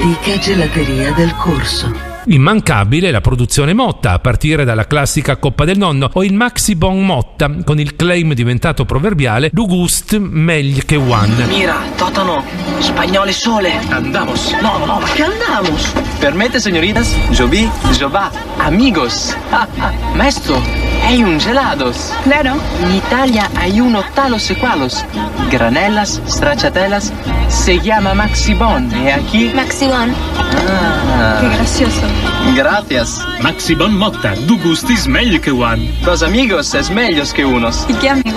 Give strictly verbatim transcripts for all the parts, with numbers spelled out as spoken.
L'antica gelateria del Corso. Immancabile la produzione Motta, a partire dalla classica Coppa del Nonno o il Maxi Bon Motta, con il claim diventato proverbiale "Du gust meglio che one". Mira, Totano, spagnole sole. Andamos. No, no, ma que andamos? Permite, señoritas, yo vi, yo va, amigos. Ah, ah, maestro, hay un gelados. Claro. En Italia hay uno talos y cualos, granelas, stracciatelas, se llama Maxi Bon, y aquí... Maxi Bon. Ah. Qué gracioso. Gracias. Maxi Bon Motta, du gustis meglio che one. Los amigos es meglio que unos. ¿Y qué amigo?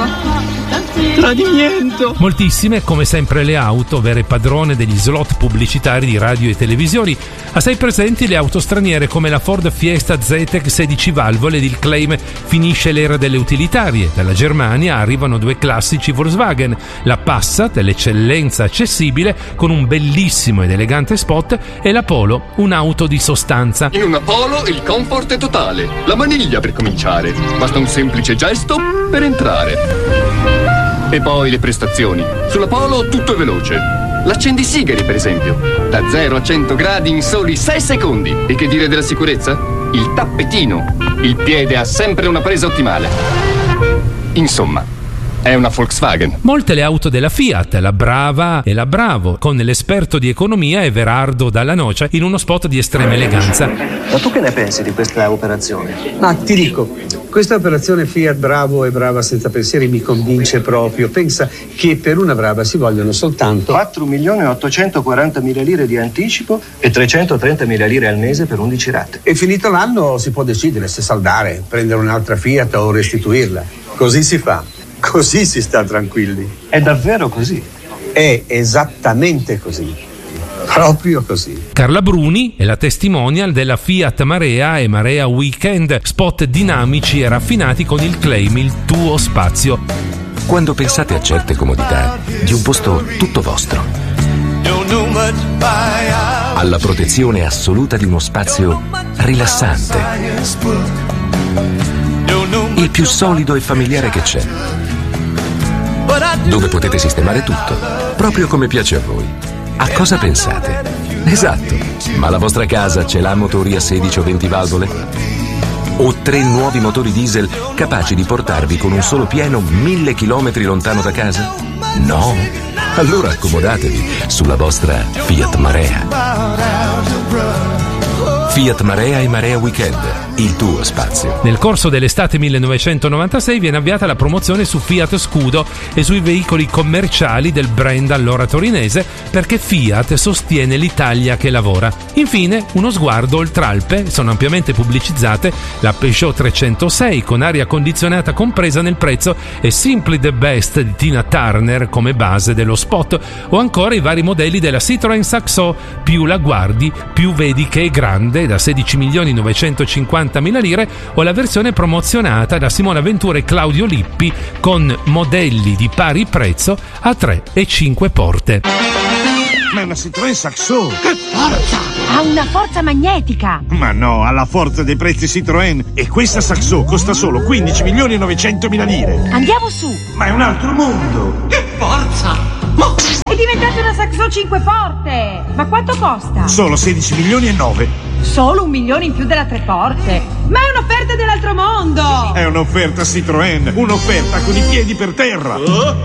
Tradimento. Moltissime, come sempre le auto, vere padrone degli slot pubblicitari di radio e televisioni. Assai presenti le auto straniere come la Ford Fiesta Zetec sedici valvole ed il claim "finisce l'era delle utilitarie". Dalla Germania arrivano due classici Volkswagen, la Passat, l'eccellenza accessibile con un bellissimo ed elegante spot, e la Polo, un'auto di sostanza. In una Polo il comfort è totale. La maniglia per cominciare. Basta un semplice gesto per entrare. E poi le prestazioni. Sulla Polo tutto è veloce. L'accendisigari, per esempio. Da zero a cento gradi in soli sei secondi. E che dire della sicurezza? Il tappetino. Il piede ha sempre una presa ottimale. Insomma, è una Volkswagen. Molte le auto della Fiat, la Brava e la Bravo, con l'esperto di economia Everardo Dalla Noce in uno spot di estrema eleganza. Ma tu che ne pensi di questa operazione? Ma ti dico, questa operazione Fiat Bravo e Brava senza pensieri mi convince proprio. Pensa che per una Brava si vogliono soltanto quattro milioni ottocentoquarantamila lire di anticipo e trecentotrentamila lire al mese per undici rate. E finito l'anno si può decidere se saldare, prendere un'altra Fiat o restituirla. Così si fa. Così si sta tranquilli. È davvero così? È esattamente così. Proprio così. Carla Bruni è la testimonial della Fiat Marea e Marea Weekend, spot dinamici e raffinati con il claim "il tuo spazio". Quando pensate a certe comodità di un posto tutto vostro, alla protezione assoluta di uno spazio rilassante, il più solido e familiare che c'è, dove potete sistemare tutto, proprio come piace a voi. A cosa pensate? Esatto, ma la vostra casa ce l'ha motori a sedici o venti valvole? O tre nuovi motori diesel capaci di portarvi con un solo pieno mille chilometri lontano da casa? No? Allora accomodatevi sulla vostra Fiat Marea. Fiat Marea e Marea Weekend, il tuo spazio. Nel corso dell'estate millenovecentonovantasei viene avviata la promozione su Fiat Scudo e sui veicoli commerciali del brand allora torinese, perché Fiat sostiene l'Italia che lavora. Infine, uno sguardo oltralpe, sono ampiamente pubblicizzate la Peugeot trecentosei con aria condizionata compresa nel prezzo e Simply the Best di Tina Turner come base dello spot, o ancora i vari modelli della Citroën Saxo, più la guardi più vedi che è grande, da sedici milioni novecentocinquantamila lire, o la versione promozionata da Simona Ventura e Claudio Lippi con modelli di pari prezzo a tre e cinque porte. Ma è una Citroën Saxo! Che forza! Ha una forza magnetica! Ma no, ha la forza dei prezzi Citroën. E questa Saxo costa solo quindici milioni e novecentomila lire. Andiamo su! Ma è un altro mondo! Che forza! Ma è diventata una Saxo cinque porte! Ma quanto costa? Solo sedici milioni e nove. Solo un milione in più della tre porte! Ma è un'offerta dell'altro mondo! È un'offerta Citroën, un'offerta con i piedi per terra! Oh.